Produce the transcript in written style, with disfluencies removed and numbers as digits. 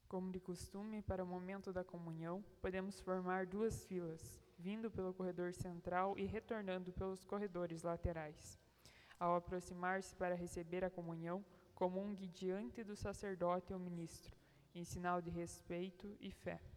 Como de costume, para o momento da comunhão, podemos formar duas filas, vindo pelo corredor central e retornando pelos corredores laterais. Ao aproximar-se para receber a comunhão, comungue diante do sacerdote ou ministro, em sinal de respeito e fé.